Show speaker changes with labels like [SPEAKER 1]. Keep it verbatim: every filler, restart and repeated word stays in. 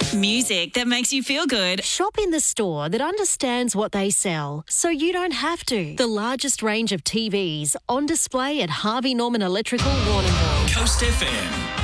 [SPEAKER 1] Music that makes you feel good.
[SPEAKER 2] Shop in the store that understands what they sell, so you don't have to. The largest range of T Vs on display at Harvey Norman Electrical Warrnambool.
[SPEAKER 3] Coast F M.